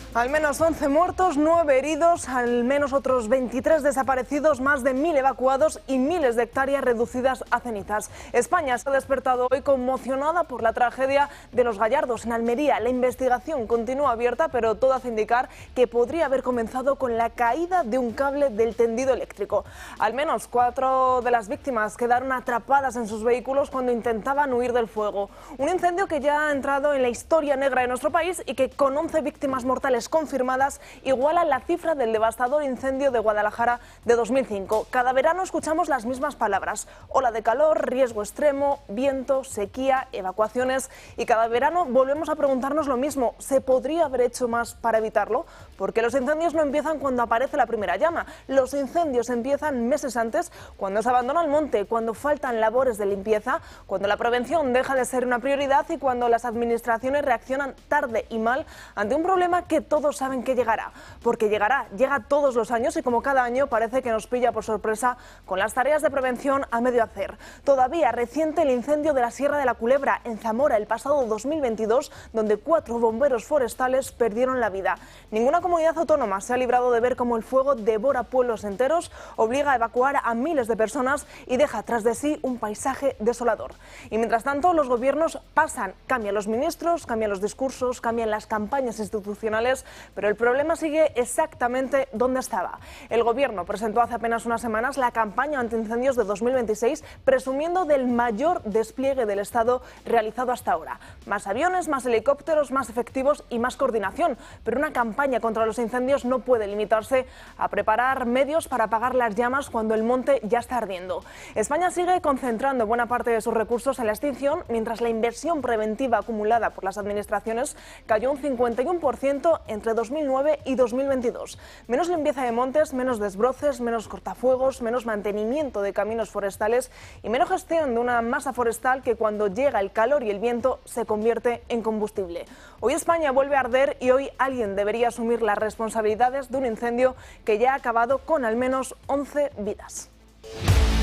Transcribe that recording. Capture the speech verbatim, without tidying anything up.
Al menos once muertos, nueve heridos, al menos otros veintitrés desaparecidos, más de mil evacuados y miles de hectáreas reducidas a cenizas. España se ha despertado hoy conmocionada por la tragedia de Los Gallardos, en Almería. La investigación continúa abierta, pero todo hace indicar que podría haber comenzado con la caída de un cable del tendido eléctrico. Al menos cuatro de las víctimas quedaron atrapadas en sus vehículos cuando intentaban huir del fuego. Un incendio que ya ha entrado en la historia negra de nuestro país y que, con once víctimas mortales confirmadas, iguala la cifra del devastador incendio de Guadalajara de dos mil cinco. Cada verano escuchamos las mismas palabras: ola de calor, riesgo extremo, viento, sequía, evacuaciones, y cada verano volvemos a preguntarnos lo mismo: ¿se podría haber hecho más para evitarlo? Porque los incendios no empiezan cuando aparece la primera llama. Los incendios empiezan meses antes, cuando se abandona el monte, cuando faltan labores de limpieza, cuando la prevención deja de ser una prioridad y cuando las administraciones reaccionan tarde y mal ante un problema que todos saben que llegará. Porque llegará, llega todos los años, y como cada año parece que nos pilla por sorpresa con las tareas de prevención a medio hacer. Todavía reciente el incendio de la Sierra de la Culebra, en Zamora, el pasado dos mil veintidós, donde cuatro bomberos forestales perdieron la vida. Ninguna comunidad autónoma se ha librado de ver cómo el fuego devora pueblos enteros, obliga a evacuar a miles de personas y deja tras de sí un paisaje desolador. Y mientras tanto, los gobiernos pasan, cambian los ministros, cambian los discursos, cambian las campañas institucionales, pero el problema sigue exactamente donde estaba. El gobierno presentó hace apenas unas semanas la campaña antiincendios de dos mil veintiséis, presumiendo del mayor despliegue del Estado realizado hasta ahora. Más aviones, más helicópteros, más efectivos y más coordinación. Pero una campaña contra los incendios no puede limitarse a preparar medios para apagar las llamas cuando el monte ya está ardiendo. España sigue concentrando buena parte de sus recursos en la extinción, mientras la inversión preventiva acumulada por las administraciones cayó un cincuenta y uno por ciento entre dos mil nueve y dos mil veintidós. Menos limpieza de montes, menos desbroces, menos cortafuegos, menos mantenimiento de caminos forestales y menos gestión de una masa forestal que, cuando llega el calor y el viento, se convierte en combustible. Hoy España vuelve a arder y hoy alguien debería asumir las responsabilidades de un incendio que ya ha acabado con al menos once vidas.